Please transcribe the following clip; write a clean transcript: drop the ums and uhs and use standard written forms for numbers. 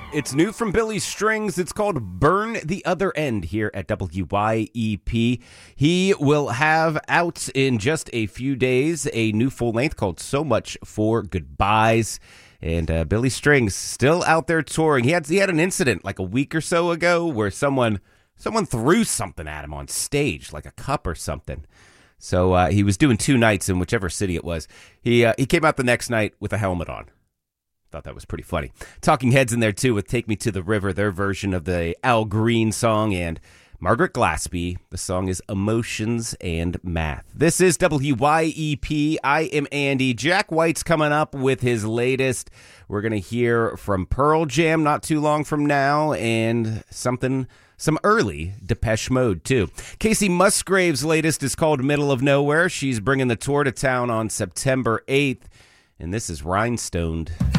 It's new from Billy Strings. It's called Burn the Other End here at WYEP. He will have out in just a few days a new full length called So Much for Goodbyes. And Billy Strings still out there touring. He had an incident like a week or so ago where someone threw something at him on stage, like a cup or something. So he was doing 2 nights in whichever city it was. He came out the next night with a helmet on. Thought that was pretty funny. Talking Heads in there, too, with Take Me to the River, their version of the Al Green song, and Margaret Glaspie. The song is Emotions and Math. This is WYEP. I am Andy. Jack White's coming up with his latest. We're going to hear from Pearl Jam not too long from now, and some early Depeche Mode, too. Casey Musgrave's latest is called Middle of Nowhere. She's bringing the tour to town on September 8th, and this is Rhinestoned.